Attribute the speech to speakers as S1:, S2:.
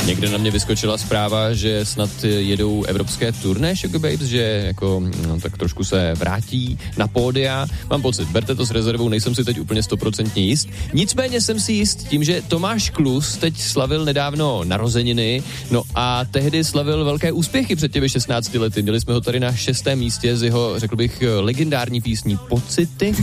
S1: Někde na mě vyskočila zpráva, že snad jedou evropské turné Sugar Babes, že jako tak trošku se vrátí na pódia. Mám pocit, berte to s rezervou, nejsem si teď úplně 100% jist. Nicméně jsem si jist tím, že Tomáš Klus teď slavil nedávno narozeniny, no a tehdy slavil velké úspěchy před těmi 16 lety. Měli jsme ho tady na 6. místě z jeho, řekl bych, legendární písní Pocity.